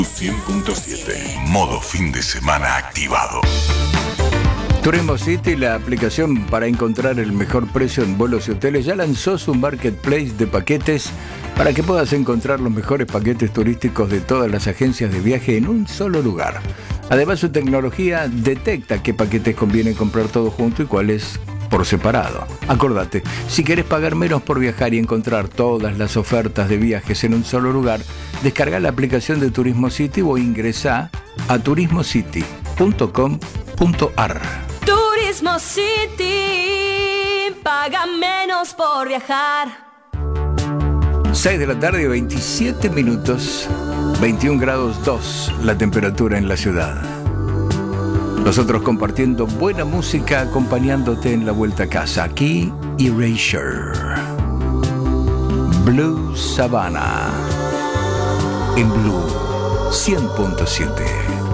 100.7. Modo fin de semana activado. Turismo City, la aplicación para encontrar el mejor precio en vuelos y hoteles, ya lanzó su marketplace de paquetes para que puedas encontrar los mejores paquetes turísticos de todas las agencias de viaje en un solo lugar. Además, su tecnología detecta qué paquetes conviene comprar todos juntos y cuáles por separado. Acordate, si querés pagar menos por viajar y encontrar todas las ofertas de viajes en un solo lugar, descarga la aplicación de Turismo City o ingresá a turismocity.com.ar. Turismo City, paga menos por viajar. 6 de la tarde, 27 minutos, 21 grados 2 la temperatura en la ciudad. Nosotros compartiendo buena música, acompañándote en la vuelta a casa. Aquí, Erasure. Blue Savannah. En Blue 100.7.